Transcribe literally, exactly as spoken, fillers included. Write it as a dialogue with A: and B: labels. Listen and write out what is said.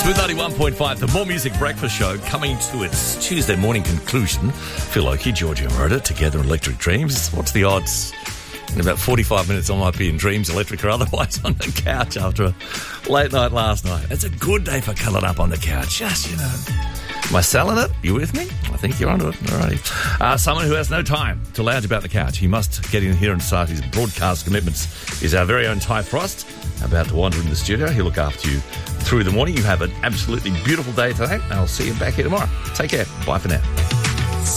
A: Smooth ninety-one point five, the More Music Breakfast Show, coming to its Tuesday morning conclusion. Phil Oakey, Georgia Murder, together in Electric Dreams. What's the odds? In about forty-five minutes, I might be in Dreams Electric or otherwise on the couch after a late night last night. It's a good day for cuddling up on the couch, just, you know. Am I selling it? You with me? I think you're onto it. All righty. Uh, someone who has no time to lounge about the couch. He must get in here and start his broadcast commitments is our very own Ty Frost, about to wander in the studio. He'll look after you through the morning. You have an absolutely beautiful day today, and I'll see you back here tomorrow. Take care. Bye for now.